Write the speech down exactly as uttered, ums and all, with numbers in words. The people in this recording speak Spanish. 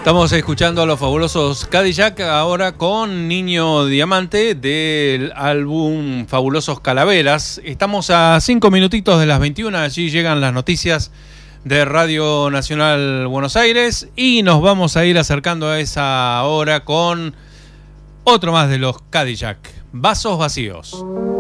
Estamos escuchando a los fabulosos Cadillac ahora con Niño Diamante del álbum Fabulosos Calaveras. Estamos a cinco minutitos de las veintiuna, allí llegan las noticias de Radio Nacional Buenos Aires y nos vamos a ir acercando a esa hora con otro más de los Cadillac, Vasos Vacíos.